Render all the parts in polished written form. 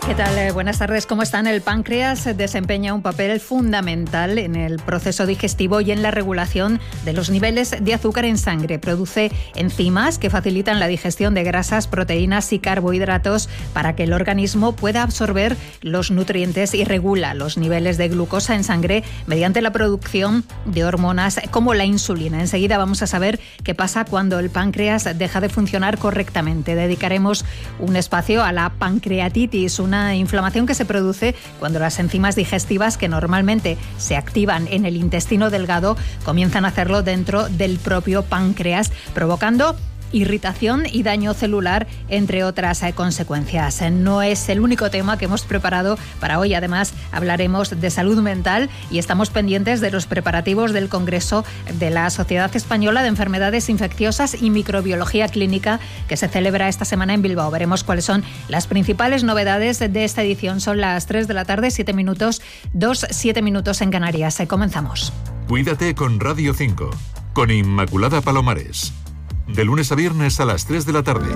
¿Qué tal? Buenas tardes. ¿Cómo están? El páncreas desempeña un papel fundamental en el proceso digestivo y en la regulación de los niveles de azúcar en sangre. Produce enzimas que facilitan la digestión de grasas, proteínas y carbohidratos para que el organismo pueda absorber los nutrientes y regula los niveles de glucosa en sangre mediante la producción de hormonas como la insulina. Enseguida vamos a saber qué pasa cuando el páncreas deja de funcionar correctamente. Dedicaremos un espacio a la pancreatitis, una inflamación que se produce cuando las enzimas digestivas que normalmente se activan en el intestino delgado comienzan a hacerlo dentro del propio páncreas, provocando irritación y daño celular, entre otras consecuencias. No es el único tema que hemos preparado para hoy. Además, hablaremos de salud mental y estamos pendientes de los preparativos del Congreso de la Sociedad Española de Enfermedades Infecciosas y Microbiología Clínica, que se celebra esta semana en Bilbao. Veremos cuáles son las principales novedades de esta edición. Son las 3 de la tarde, 7 minutos, 7 minutos en Canarias. Comenzamos. Cuídate con Radio 5, con Inmaculada Palomares. De lunes a viernes a las 3 de la tarde.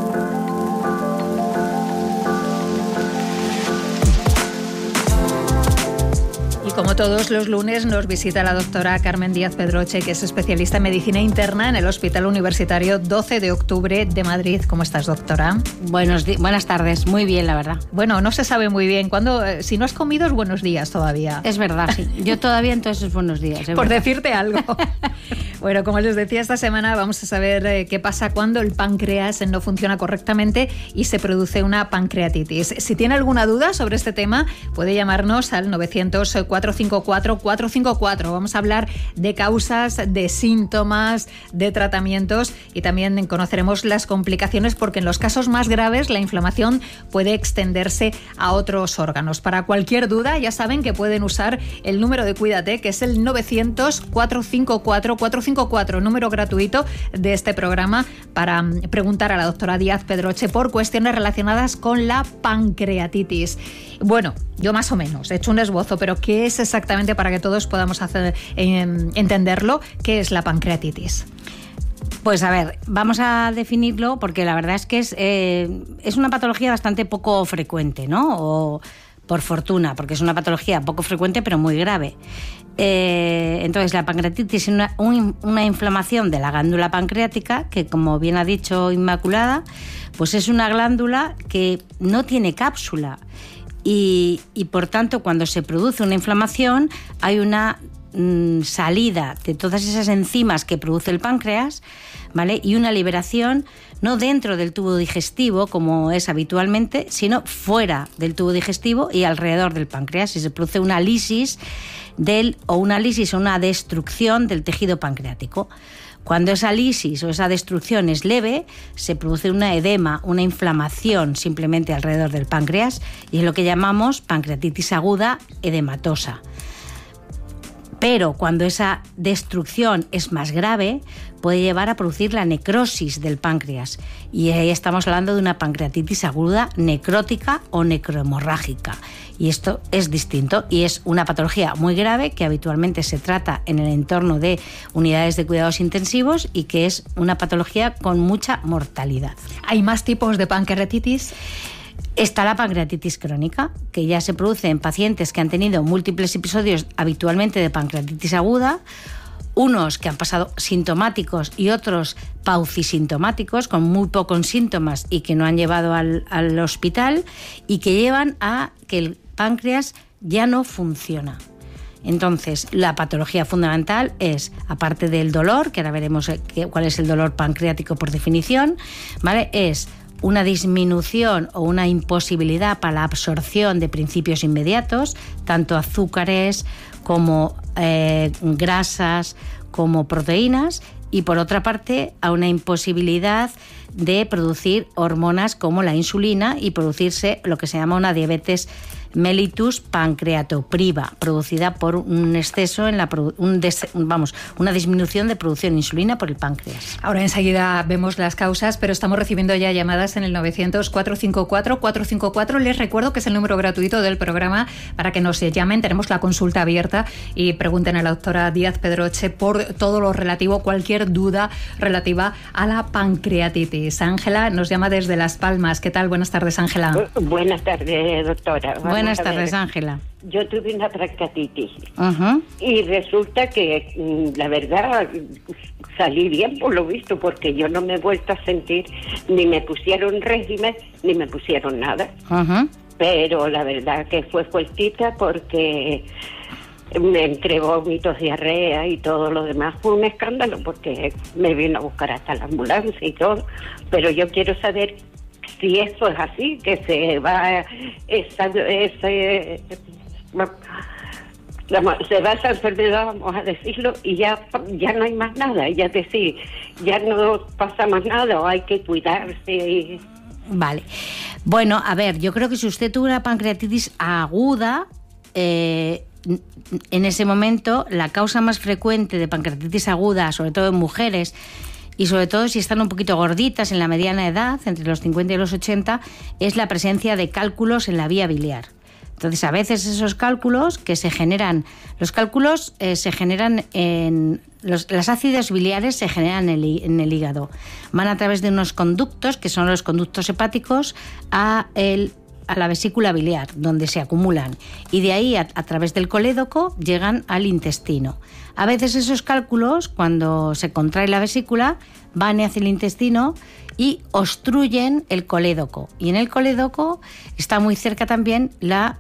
Como todos los lunes nos visita la doctora Carmen Díaz Pedroche, que es especialista en medicina interna en el Hospital Universitario 12 de Octubre de Madrid. ¿Cómo estás, doctora? Buenas tardes, muy bien, la verdad. Bueno, no se sabe muy bien. Si no has comido es buenos días todavía. Es verdad, sí. Yo todavía entonces es buenos días. Por decirte algo. Bueno, como les decía, esta semana vamos a saber qué pasa cuando el páncreas no funciona correctamente y se produce una pancreatitis. Si tiene alguna duda sobre este tema, puede llamarnos al 900-454-454. Vamos a hablar de causas, de síntomas, de tratamientos y también conoceremos las complicaciones, porque en los casos más graves la inflamación puede extenderse a otros órganos. Para cualquier duda, ya saben que pueden usar el número de Cuídate, que es el 900-454-454, número gratuito de este programa, para preguntar a la doctora Díaz Pedroche por cuestiones relacionadas con la pancreatitis. Bueno, yo más o menos he hecho un esbozo, pero ¿qué es exactamente, para que todos podamos entenderlo? ¿Qué es la pancreatitis? Pues a ver, vamos a definirlo, porque la verdad es que es una patología bastante poco frecuente, ¿no? O por fortuna, porque es una patología poco frecuente pero muy grave. Entonces, la pancreatitis es una inflamación de la glándula pancreática, que, como bien ha dicho Inmaculada, pues es una glándula que no tiene cápsula. Y por tanto, cuando se produce una inflamación, hay una salida de todas esas enzimas que produce el páncreas, ¿vale? Y una liberación no dentro del tubo digestivo, como es habitualmente, sino fuera del tubo digestivo y alrededor del páncreas. Y se produce una lisis o una destrucción del tejido pancreático. Cuando esa lisis o esa destrucción es leve, se produce una edema, una inflamación simplemente alrededor del páncreas, y es lo que llamamos pancreatitis aguda edematosa. Pero cuando esa destrucción es más grave, puede llevar a producir la necrosis del páncreas. Y ahí estamos hablando de una pancreatitis aguda necrótica o necrohemorrágica. Y esto es distinto y es una patología muy grave que habitualmente se trata en el entorno de unidades de cuidados intensivos y que es una patología con mucha mortalidad. ¿Hay más tipos de pancreatitis? Está la pancreatitis crónica, que ya se produce en pacientes que han tenido múltiples episodios habitualmente de pancreatitis aguda, unos que han pasado sintomáticos y otros paucisintomáticos, con muy pocos síntomas y que no han llevado al hospital, y que llevan a que el páncreas ya no funciona. Entonces, la patología fundamental es, aparte del dolor, que ahora veremos cuál es el dolor pancreático por definición, ¿vale? Es una disminución o una imposibilidad para la absorción de principios inmediatos, tanto azúcares como grasas como proteínas, y por otra parte a una imposibilidad de producir hormonas como la insulina y producirse lo que se llama una diabetes mellitus pancreatopriva, producida por un exceso en una disminución de producción de insulina por el páncreas. Ahora enseguida vemos las causas, pero estamos recibiendo ya llamadas en el 900-454-454. Les recuerdo que es el número gratuito del programa para que nos llamen. Tenemos la consulta abierta y pregunten a la doctora Díaz Pedroche por todo lo relativo, cualquier duda relativa a la pancreatitis. pancreatitis. Ángela nos llama desde Las Palmas. ¿Qué tal? Buenas tardes, Ángela. Buenas tardes, doctora. Buenas tardes, Ángela. Yo tuve una pancreatitis Uh-huh. y resulta que, la verdad, salí bien por lo visto, porque yo no me he vuelto a sentir, ni me pusieron régimen, ni me pusieron nada. Uh-huh. Pero la verdad que fue fuertita porque me entre vómitos, diarrea y todo lo demás. Fue un escándalo porque me vino a buscar hasta la ambulancia y todo. Pero yo quiero saber si esto es así, que se va se va esa enfermedad, vamos a decirlo, y ya no hay más nada. Ya decir, ya no pasa más nada, o hay que cuidarse. Vale. Bueno, a ver, yo creo que si usted tuvo una pancreatitis aguda, en ese momento la causa más frecuente de pancreatitis aguda, sobre todo en mujeres, y sobre todo si están un poquito gorditas en la mediana edad, entre los 50 y los 80, es la presencia de cálculos en la vía biliar. Entonces, a veces esos cálculos que se generan, se generan las ácidos biliares se generan en el hígado. Van a través de unos conductos, que son los conductos hepáticos, a la vesícula biliar, donde se acumulan. Y de ahí, a través del colédoco, llegan al intestino. A veces esos cálculos, cuando se contrae la vesícula, van hacia el intestino y obstruyen el colédoco. Y en el colédoco está muy cerca también la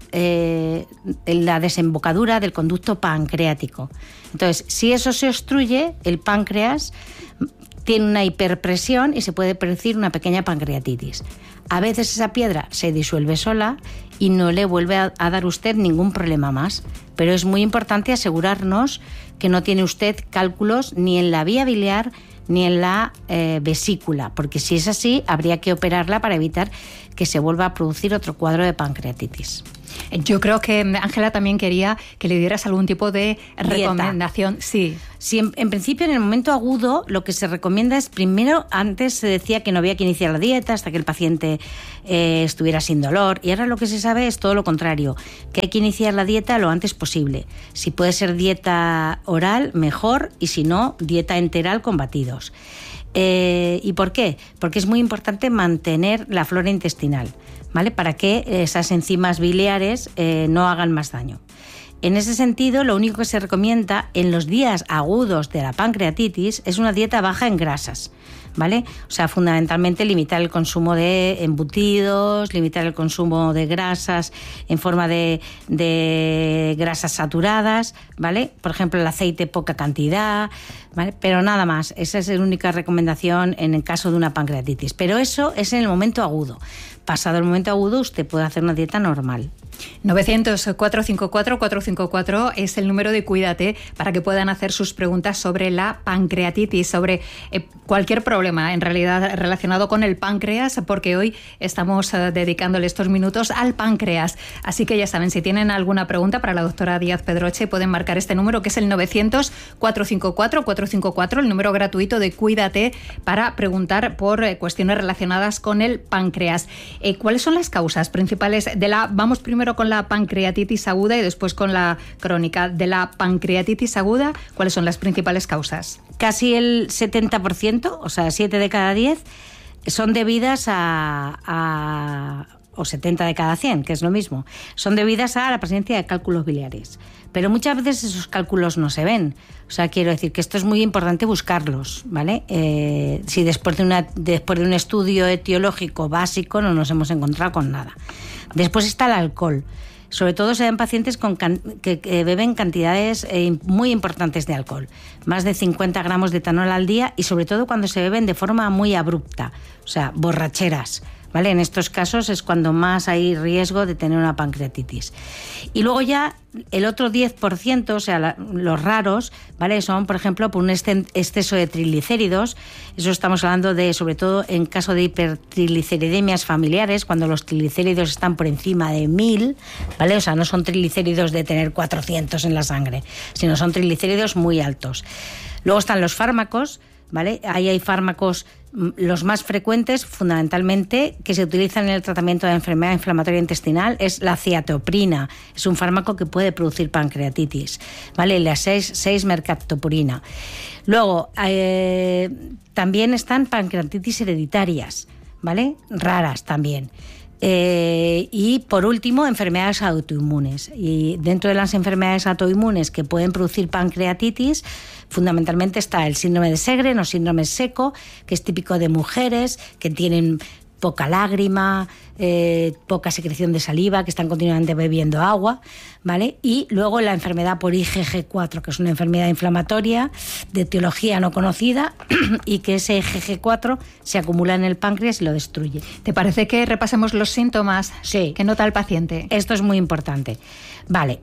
desembocadura del conducto pancreático. Entonces, si eso se obstruye, el páncreas tiene una hiperpresión y se puede producir una pequeña pancreatitis. A veces esa piedra se disuelve sola y no le vuelve a dar usted ningún problema más. Pero es muy importante asegurarnos que no tiene usted cálculos ni en la vía biliar ni en la vesícula, porque si es así, habría que operarla para evitar que se vuelva a producir otro cuadro de pancreatitis. Yo creo que Ángela también quería que le dieras algún tipo de recomendación. Sí. Sí, en principio, en el momento agudo, lo que se recomienda es, primero, antes se decía que no había que iniciar la dieta hasta que el paciente estuviera sin dolor, y ahora lo que se sabe es todo lo contrario, que hay que iniciar la dieta lo antes posible. Si puede ser dieta oral, mejor, y si no, dieta enteral con batidos. ¿Y por qué? Porque es muy importante mantener la flora intestinal, ¿vale? Para que esas enzimas biliares no hagan más daño. En ese sentido, lo único que se recomienda en los días agudos de la pancreatitis es una dieta baja en grasas, ¿vale? O sea, fundamentalmente limitar el consumo de embutidos, limitar el consumo de grasas en forma de grasas saturadas, ¿vale? Por ejemplo, el aceite, poca cantidad, ¿vale? Pero nada más, esa es la única recomendación en el caso de una pancreatitis. Pero eso es en el momento agudo. Pasado el momento agudo, usted puede hacer una dieta normal. 900-454-454 es el número de Cuídate para que puedan hacer sus preguntas sobre la pancreatitis, sobre cualquier problema en realidad relacionado con el páncreas, porque hoy estamos dedicándole estos minutos al páncreas. Así que ya saben, si tienen alguna pregunta para la doctora Díaz Pedroche, pueden marcar este número, que es el 900-454-454, el número gratuito de Cuídate, para preguntar por cuestiones relacionadas con el páncreas. ¿Cuáles son las causas principales de vamos primero con la pancreatitis aguda y después con la crónica? De la pancreatitis aguda, ¿cuáles son las principales causas? Casi el 70%, o sea, 7 de cada 10, son debidas o 70 de cada 100, que es lo mismo, son debidas a la presencia de cálculos biliares. Pero muchas veces esos cálculos no se ven. O sea, quiero decir que esto es muy importante buscarlos, ¿vale? Si después de un estudio etiológico básico no nos hemos encontrado con nada. Después está el alcohol. Sobre todo se dan pacientes que beben cantidades muy importantes de alcohol, más de 50 gramos de etanol al día, y sobre todo cuando se beben de forma muy abrupta, o sea, borracheras, ¿vale? En estos casos es cuando más hay riesgo de tener una pancreatitis. Y luego ya el otro 10%, o sea, los raros, ¿vale? Son, por ejemplo, por un exceso de triglicéridos. Eso estamos hablando de, sobre todo en caso de hipertrigliceridemias familiares, cuando los triglicéridos están por encima de 1000, ¿vale? O sea, no son triglicéridos de tener 400 en la sangre, sino son triglicéridos muy altos. Luego están los fármacos, ¿vale? Ahí hay fármacos Los más frecuentes, fundamentalmente, que se utilizan en el tratamiento de la enfermedad inflamatoria intestinal es la ciatoprina. Es un fármaco que puede producir pancreatitis, ¿vale? La 6-mercaptopurina. Luego, también están pancreatitis hereditarias, ¿vale? Raras también. Y por último, enfermedades autoinmunes. Y dentro de las enfermedades autoinmunes que pueden producir pancreatitis, fundamentalmente está el síndrome de Sjögren o síndrome seco, que es típico de mujeres que tienen poca lágrima, poca secreción de saliva, que están continuamente bebiendo agua, ¿vale? Y luego la enfermedad por IgG4, que es una enfermedad inflamatoria de etiología no conocida y que ese IgG4 se acumula en el páncreas y lo destruye. ¿Te parece que repasemos los síntomas que nota el paciente? Esto es muy importante. Vale,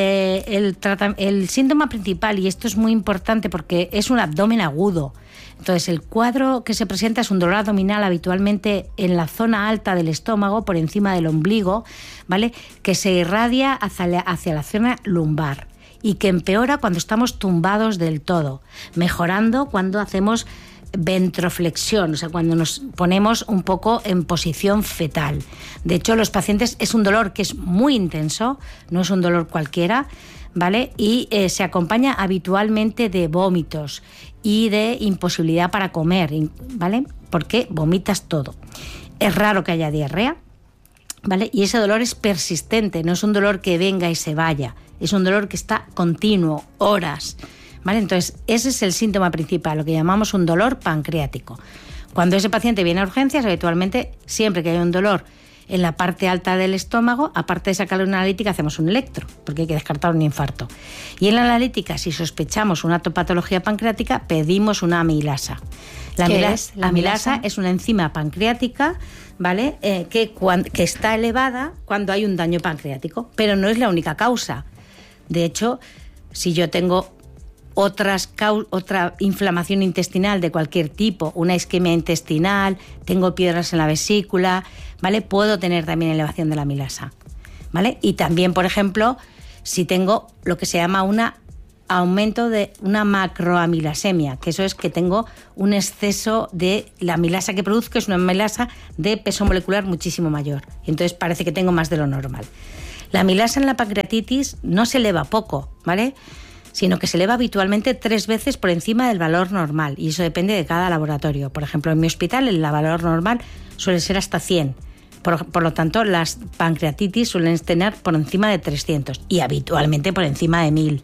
el síntoma principal, y esto es muy importante porque es un abdomen agudo. Entonces, el cuadro que se presenta es un dolor abdominal habitualmente en la zona alta del estómago, por encima del ombligo, ¿vale? Que se irradia hacia la zona lumbar y que empeora cuando estamos tumbados del todo, mejorando cuando hacemos ventroflexión, o sea, cuando nos ponemos un poco en posición fetal. De hecho, los pacientes es un dolor que es muy intenso, no es un dolor cualquiera, ¿vale? Y se acompaña habitualmente de vómitos y de imposibilidad para comer, ¿vale? Porque vomitas todo. Es raro que haya diarrea, ¿vale? Y ese dolor es persistente, no es un dolor que venga y se vaya, es un dolor que está continuo, horas, ¿vale? Entonces, ese es el síntoma principal, lo que llamamos un dolor pancreático. Cuando ese paciente viene a urgencias, habitualmente, siempre que hay un dolor en la parte alta del estómago, aparte de sacarle una analítica, hacemos un electro, porque hay que descartar un infarto. Y en la analítica, si sospechamos una patología pancreática, pedimos una amilasa. La amilasa es una enzima pancreática, ¿vale? Que está elevada cuando hay un daño pancreático, pero no es la única causa. De hecho, si yo tengo otra inflamación intestinal de cualquier tipo, una isquemia intestinal, tengo piedras en la vesícula, ¿vale? Puedo tener también elevación de la amilasa, ¿vale? Y también, por ejemplo, si tengo lo que se llama un aumento de una macroamilasemia, que eso es que tengo un exceso de la amilasa que produzco, es una amilasa de peso molecular muchísimo mayor, y entonces parece que tengo más de lo normal. La amilasa en la pancreatitis no se eleva poco, ¿vale?, sino que se eleva habitualmente 3 veces por encima del valor normal, y eso depende de cada laboratorio. Por ejemplo, en mi hospital el valor normal suele ser hasta 100. Por lo tanto, las pancreatitis suelen tener por encima de 300 y habitualmente por encima de 1000.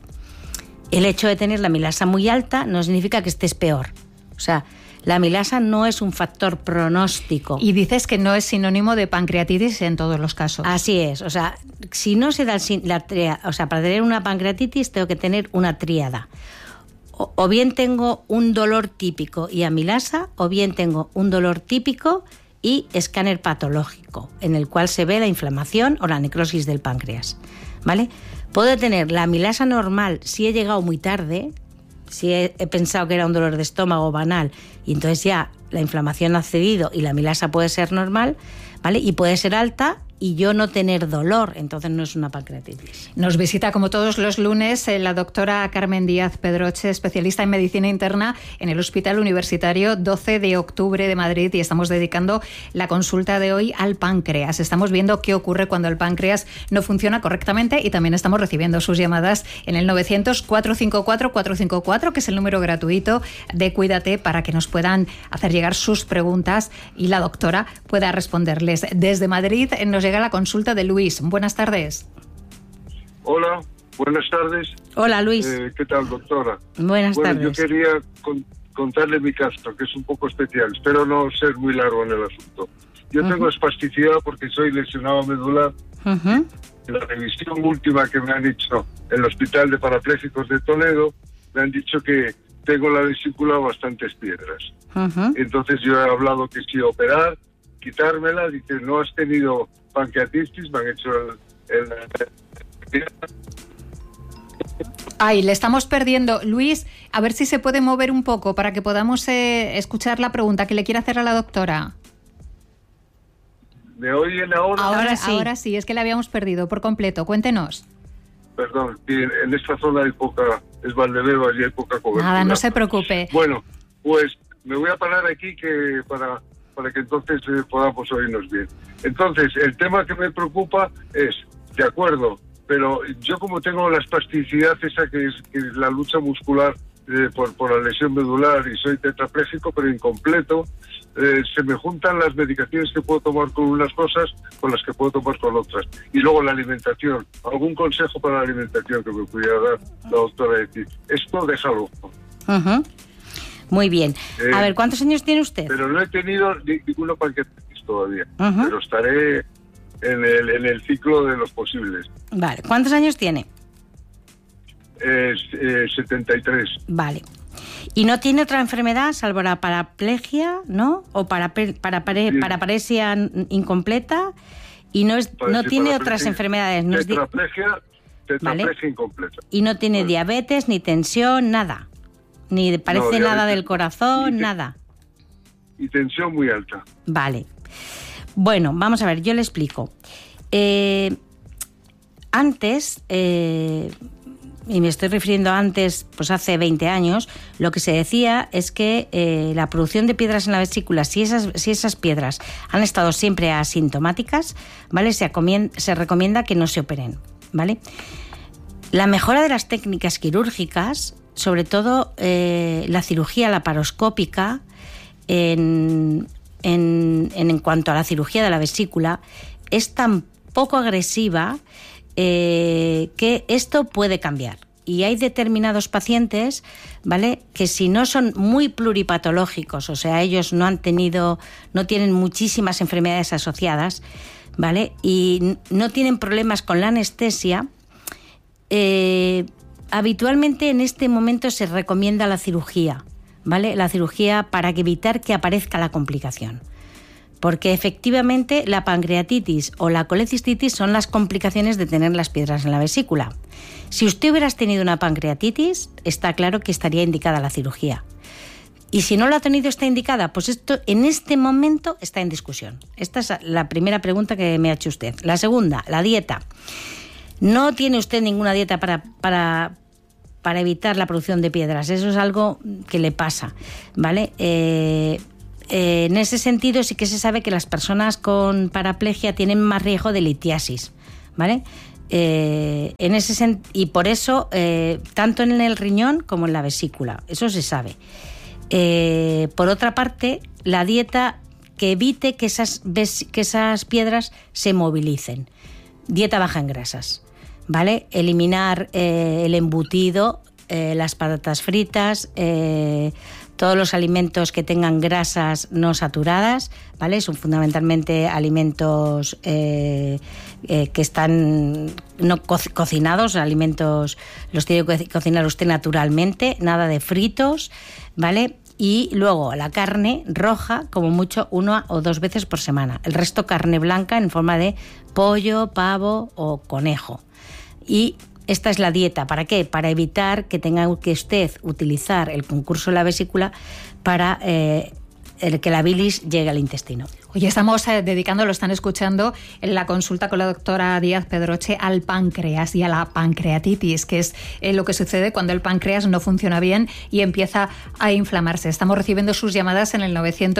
El hecho de tener la amilasa muy alta no significa que estés peor. O sea, la amilasa no es un factor pronóstico. Y dices que no es sinónimo de pancreatitis en todos los casos. Así es. O sea, si no se da para tener una pancreatitis tengo que tener una tríada. O bien tengo un dolor típico y amilasa, o bien tengo un dolor típico y escáner patológico, en el cual se ve la inflamación o la necrosis del páncreas, ¿vale? Puedo tener la amilasa normal si he llegado muy tarde, si he pensado que era un dolor de estómago banal y entonces ya la inflamación ha cedido y la amilasa puede ser normal, ¿vale? Y puede ser alta y yo no tener dolor, entonces no es una pancreatitis. Nos visita como todos los lunes la doctora Carmen Díaz Pedroche, especialista en medicina interna en el Hospital Universitario 12 de Octubre de Madrid, y estamos dedicando la consulta de hoy al páncreas. Estamos viendo qué ocurre cuando el páncreas no funciona correctamente y también estamos recibiendo sus llamadas en el 900-454-454, que es el número gratuito de Cuídate, para que nos puedan hacer llegar sus preguntas y la doctora pueda responderles. Desde Madrid nos llega la consulta de Luis. Buenas tardes. Hola, buenas tardes. Hola, Luis. ¿Qué tal, doctora? Buenas tardes. Yo quería contarle mi caso, que es un poco especial. Espero no ser muy largo en el asunto. Yo tengo espasticidad porque soy lesionado medular. En la revisión última que me han hecho en el Hospital de Parapléjicos de Toledo, me han dicho que tengo la vesícula bastantes piedras. Entonces yo he hablado que si operar, quitármela, dice, no has tenido pancreatitis, me han hecho Ay, le estamos perdiendo. Luis, a ver si se puede mover un poco para que podamos escuchar la pregunta que le quiere hacer a la doctora. ¿Me oyen ahora? Ahora sí, es que le habíamos perdido por completo. Cuéntenos. Perdón, en esta zona hay es Valdebebas y hay poca cobertura. Nada, no se preocupe. Bueno, pues me voy a parar aquí que para que entonces podamos oírnos bien. Entonces, el tema que me preocupa es, de acuerdo, pero yo como tengo la espasticidad esa que es la lucha muscular por la lesión medular y soy tetrapléjico pero incompleto, se me juntan las medicaciones que puedo tomar con unas cosas con las que puedo tomar con otras. Y luego la alimentación. ¿Algún consejo para la alimentación que me pudiera dar la doctora Eti? Esto déjalo. Uh-huh. Muy bien. A ver, ¿cuántos años tiene usted? Pero no he tenido ninguno pancreatitis todavía. Uh-huh. Pero estaré en el ciclo de los posibles. Vale. ¿Cuántos años tiene? 73. Vale. ¿Y no tiene otra enfermedad salvo la paraplegia, no? ¿O paraparesia incompleta? Y no tiene otras enfermedades. No tetraplegia ¿vale? Incompleta. Y no tiene diabetes, ni tensión, nada. Ni parece nada del corazón, nada. Y tensión muy alta. Vale. Bueno, vamos a ver, yo le explico. Antes... y me estoy refiriendo antes, pues hace 20 años, lo que se decía es que la producción de piedras en la vesícula, si esas piedras han estado siempre asintomáticas, ¿vale? Se recomienda que no se operen, ¿vale? La mejora de las técnicas quirúrgicas, sobre todo la cirugía laparoscópica, en cuanto a la cirugía de la vesícula, es tan poco agresiva que esto puede cambiar. Y hay determinados pacientes, ¿vale?, que si no son muy pluripatológicos, o sea, ellos no tienen muchísimas enfermedades asociadas, ¿vale?, y no tienen problemas con la anestesia, habitualmente en este momento se recomienda la cirugía, ¿vale?, la cirugía para evitar que aparezca la complicación. Porque efectivamente la pancreatitis o la colecistitis son las complicaciones de tener las piedras en la vesícula. Si usted hubiera tenido una pancreatitis, está claro que estaría indicada la cirugía. Y si no lo ha tenido, está indicada, pues esto en este momento está en discusión. Esta es la primera pregunta que me ha hecho usted. La segunda, la dieta. No tiene usted ninguna dieta para evitar la producción de piedras. Eso es algo que le pasa, ¿vale? En ese sentido sí que se sabe que las personas con paraplegia tienen más riesgo de litiasis, ¿vale? Y por eso, tanto en el riñón como en la vesícula, eso se sabe. Por otra parte, la dieta que evite que esas piedras se movilicen. Dieta baja en grasas, ¿vale? Eliminar el embutido, las patatas fritas, todos los alimentos que tengan grasas no saturadas, ¿vale? Son fundamentalmente alimentos que están no cocinados, alimentos los tiene que cocinar usted naturalmente, nada de fritos, ¿vale? Y luego la carne roja, como mucho 1 o 2 veces por semana. El resto carne blanca en forma de pollo, pavo o conejo. Y esta es la dieta. ¿Para qué? Para evitar que tenga que usted utilizar el concurso de la vesícula para que la bilis llegue al intestino. Hoy estamos dedicando, lo están escuchando, en la consulta con la doctora Díaz Pedroche al páncreas y a la pancreatitis, que es lo que sucede cuando el páncreas no funciona bien y empieza a inflamarse. Estamos recibiendo sus llamadas en el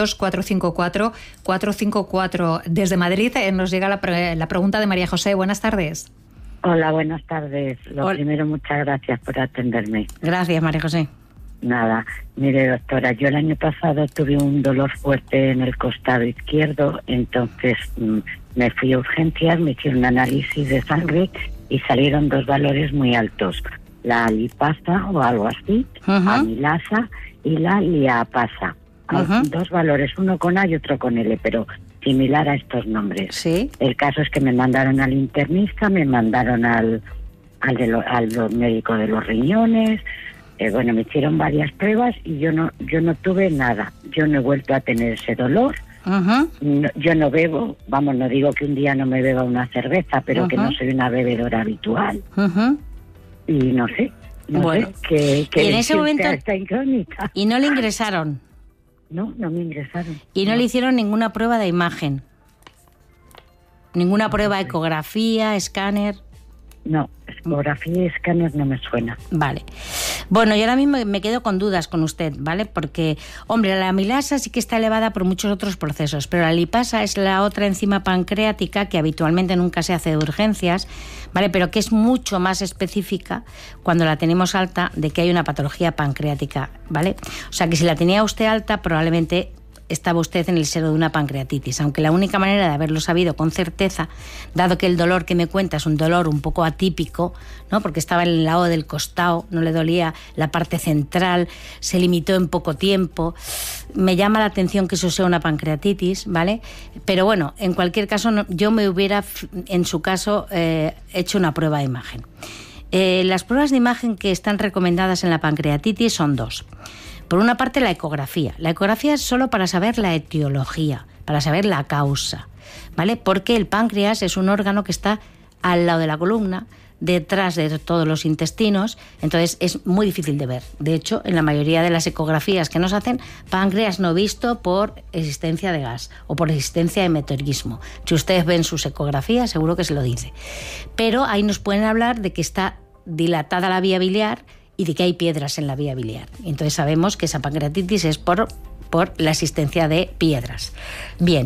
900-454-454. Desde Madrid nos llega la pregunta de María José. Buenas tardes. Hola, buenas tardes. Primero, muchas gracias por atenderme. Gracias, María José. Nada, mire, doctora, yo el año pasado tuve un dolor fuerte en el costado izquierdo, entonces me fui a urgencias, me hicieron un análisis de sangre y salieron 2 valores muy altos, la lipasa o algo así, amilasa y la liapasa. 2 valores, uno con A y otro con L, pero similar a estos nombres. ¿Sí? El caso es que me mandaron al internista, me mandaron al médico de los riñones. Me hicieron varias pruebas y yo no tuve nada. Yo no he vuelto a tener ese dolor. No, yo no bebo, no digo que un día no me beba una cerveza, pero que no soy una bebedora habitual. Y no sé que en ese momento esta incógnita. ¿Y no le ingresaron? No me ingresaron. ¿Y no le hicieron ninguna prueba de imagen? ¿Ninguna prueba, ecografía, escáner? No, ecografía y escáner no me suena. Vale. Bueno, yo ahora mismo me quedo con dudas con usted, ¿vale? Porque, hombre, la amilasa sí que está elevada por muchos otros procesos, pero la lipasa es la otra enzima pancreática que habitualmente nunca se hace de urgencias, ¿vale? Pero que es mucho más específica cuando la tenemos alta de que hay una patología pancreática, ¿vale? O sea que si la tenía usted alta, probablemente estaba usted en el seno de una pancreatitis, aunque la única manera de haberlo sabido con certeza, dado que el dolor que me cuenta es un dolor un poco atípico, ¿no? Porque estaba en el lado del costado, no le dolía la parte central, se limitó en poco tiempo, me llama la atención que eso sea una pancreatitis, ¿vale? Pero bueno, en cualquier caso, yo me hubiera, en su caso, hecho una prueba de imagen. Las pruebas de imagen que están recomendadas en la pancreatitis son 2. Por una parte, la ecografía. La ecografía es solo para saber la etiología, para saber la causa, ¿vale? Porque el páncreas es un órgano que está al lado de la columna, detrás de todos los intestinos, entonces es muy difícil de ver. De hecho, en la mayoría de las ecografías que nos hacen, páncreas no visto por existencia de gas o por existencia de meteorismo. Si ustedes ven sus ecografías, seguro que se lo dice. Pero ahí nos pueden hablar de que está dilatada la vía biliar y de que hay piedras en la vía biliar. Entonces sabemos que esa pancreatitis es por la existencia de piedras. Bien.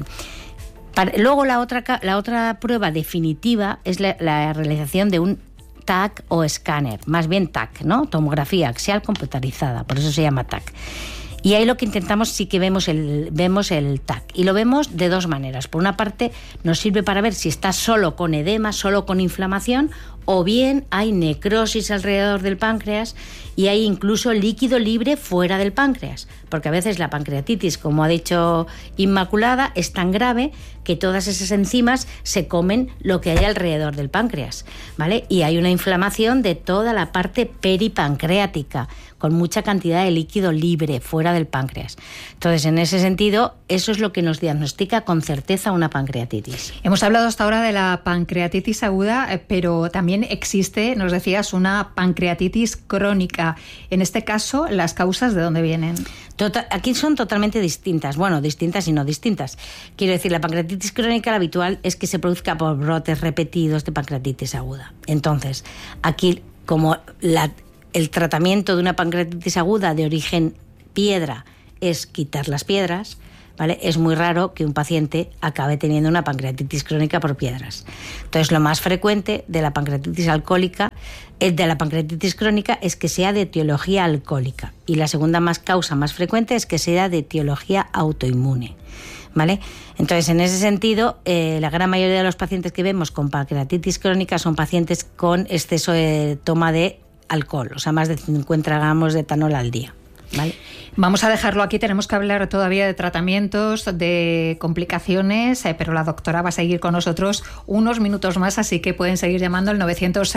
Luego la otra prueba definitiva es la realización de un TAC o escáner, más bien TAC, ¿no? Tomografía axial computarizada, por eso se llama TAC. Y ahí lo que intentamos sí que vemos el TAC. Y lo vemos de 2 maneras. Por una parte, nos sirve para ver si está solo con edema, solo con inflamación, o bien hay necrosis alrededor del páncreas y hay incluso líquido libre fuera del páncreas. Porque a veces la pancreatitis, como ha dicho Inmaculada, es tan grave que todas esas enzimas se comen lo que hay alrededor del páncreas, ¿vale? Y hay una inflamación de toda la parte peripancreática, con mucha cantidad de líquido libre fuera del páncreas. Entonces, en ese sentido, eso es lo que nos diagnostica con certeza una pancreatitis. Hemos hablado hasta ahora de la pancreatitis aguda, pero también existe, nos decías, una pancreatitis crónica. En este caso, ¿las causas de dónde vienen? Aquí son totalmente distintas. Bueno, distintas y no distintas. Quiero decir, la pancreatitis crónica, la habitual es que se produzca por brotes repetidos de pancreatitis aguda. Entonces, aquí, como el tratamiento de una pancreatitis aguda de origen piedra es quitar las piedras, ¿vale? Es muy raro que un paciente acabe teniendo una pancreatitis crónica por piedras. Entonces, lo más frecuente de la pancreatitis alcohólica, de la pancreatitis crónica, es que sea de etiología alcohólica. Y la segunda causa más frecuente es que sea de etiología autoinmune, ¿vale? Entonces, en ese sentido, la gran mayoría de los pacientes que vemos con pancreatitis crónica son pacientes con exceso de toma de alcohol, o sea, más de 50 gramos de etanol al día. ¿Vale? Vamos a dejarlo aquí, tenemos que hablar todavía de tratamientos, de complicaciones, pero la doctora va a seguir con nosotros unos minutos más, así que pueden seguir llamando al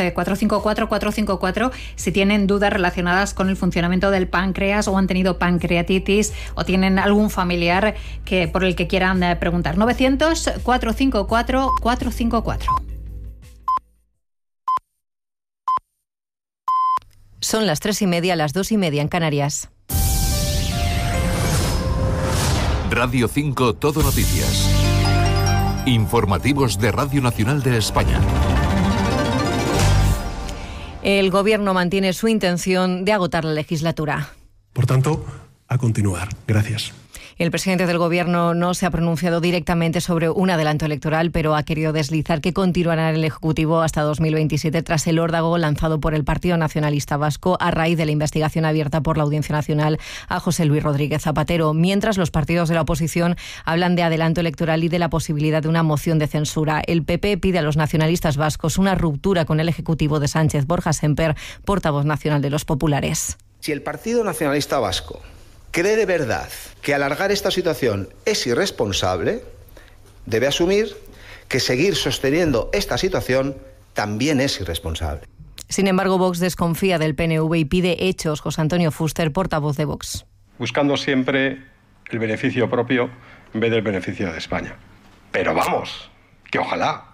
900-454-454 si tienen dudas relacionadas con el funcionamiento del páncreas o han tenido pancreatitis o tienen algún familiar por el que quieran preguntar. 900-454-454. Son las 3:30, las 2:30 en Canarias. Radio 5 Todo Noticias. Informativos de Radio Nacional de España. El Gobierno mantiene su intención de agotar la legislatura. Por tanto, a continuar. Gracias. El presidente del Gobierno no se ha pronunciado directamente sobre un adelanto electoral, pero ha querido deslizar que continuará en el Ejecutivo hasta 2027 tras el órdago lanzado por el Partido Nacionalista Vasco a raíz de la investigación abierta por la Audiencia Nacional a José Luis Rodríguez Zapatero, mientras los partidos de la oposición hablan de adelanto electoral y de la posibilidad de una moción de censura. El PP pide a los nacionalistas vascos una ruptura con el Ejecutivo de Sánchez. Borja Semper, portavoz nacional de los populares. Si el Partido Nacionalista Vasco cree de verdad que alargar esta situación es irresponsable, debe asumir que seguir sosteniendo esta situación también es irresponsable. Sin embargo, Vox desconfía del PNV y pide hechos. José Antonio Fuster, portavoz de Vox. Buscando siempre el beneficio propio en vez del beneficio de España. Pero vamos, que ojalá,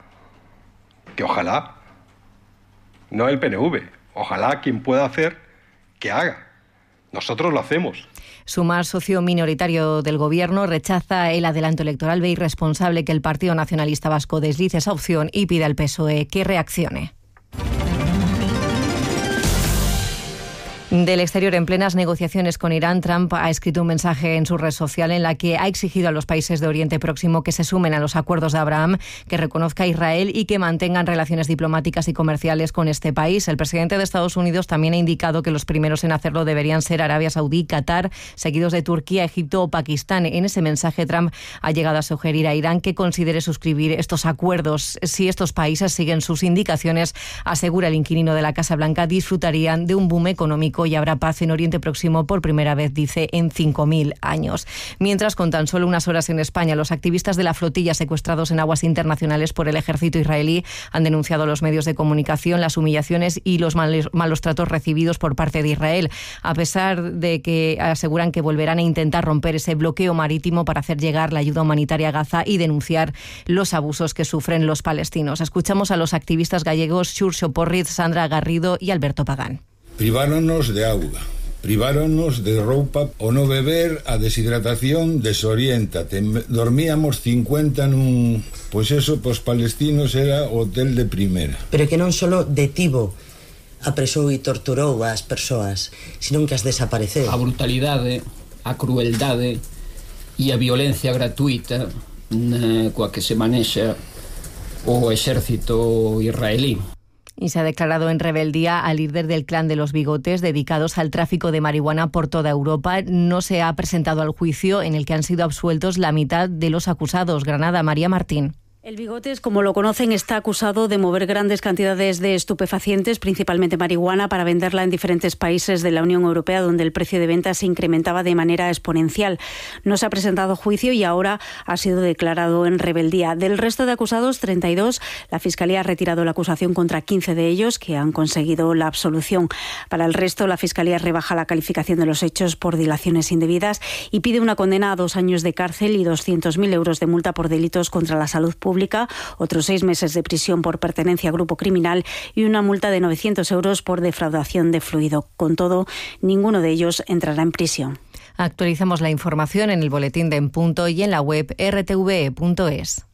no el PNV, ojalá quien pueda hacer, que haga. Nosotros lo hacemos. Sumar, socio minoritario del Gobierno, rechaza el adelanto electoral, ve irresponsable que el Partido Nacionalista Vasco deslice esa opción y pide al PSOE que reaccione. Del exterior, en plenas negociaciones con Irán, Trump ha escrito un mensaje en su red social en la que ha exigido a los países de Oriente Próximo que se sumen a los acuerdos de Abraham, que reconozca a Israel y que mantengan relaciones diplomáticas y comerciales con este país. El presidente de Estados Unidos también ha indicado que los primeros en hacerlo deberían ser Arabia Saudí, Qatar, seguidos de Turquía, Egipto o Pakistán. En ese mensaje, Trump ha llegado a sugerir a Irán que considere suscribir estos acuerdos. Si estos países siguen sus indicaciones, asegura el inquilino de la Casa Blanca, disfrutarían de un boom económico y habrá paz en Oriente Próximo por primera vez, dice, en 5.000 años. Mientras, con tan solo unas horas en España, los activistas de la flotilla secuestrados en aguas internacionales por el ejército israelí han denunciado a los medios de comunicación las humillaciones y los malos tratos recibidos por parte de Israel, a pesar de que aseguran que volverán a intentar romper ese bloqueo marítimo para hacer llegar la ayuda humanitaria a Gaza y denunciar los abusos que sufren los palestinos. Escuchamos a los activistas gallegos Xurxo Porriz, Sandra Garrido y Alberto Pagán. Priváronnos de auga, priváronnos de roupa, o no beber, a deshidratación, desoriéntate. Dormíamos 50 nun... Pois eso, pos palestinos era hotel de primeira. Pero que non solo detivo, apresou e torturou as persoas, sino que as desapareceu. A brutalidade, a crueldade e a violencia gratuita coa que se manexa o exército israelí. Y se ha declarado en rebeldía al líder del clan de los bigotes, dedicados al tráfico de marihuana por toda Europa. No se ha presentado al juicio, en el que han sido absueltos la mitad de los acusados. Granada, María Martín. El Bigotes, como lo conocen, está acusado de mover grandes cantidades de estupefacientes, principalmente marihuana, para venderla en diferentes países de la Unión Europea, donde el precio de venta se incrementaba de manera exponencial. No se ha presentado juicio y ahora ha sido declarado en rebeldía. Del resto de acusados, 32, la Fiscalía ha retirado la acusación contra 15 de ellos, que han conseguido la absolución. Para el resto, la Fiscalía rebaja la calificación de los hechos por dilaciones indebidas y pide una condena a 2 años de cárcel y 200.000 euros de multa por delitos contra la salud pública, otros 6 meses de prisión por pertenencia a grupo criminal y una multa de 900 euros por defraudación de fluido. Con todo, ninguno de ellos entrará en prisión. Actualizamos la información en el boletín de En Punto y en la web rtve.es.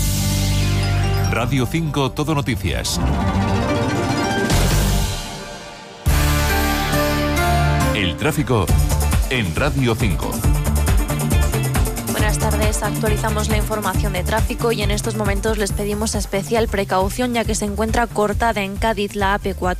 Radio 5 Todo Noticias. El tráfico en Radio 5. Buenas tardes, actualizamos la información de tráfico y en estos momentos les pedimos especial precaución ya que se encuentra cortada en Cádiz la AP4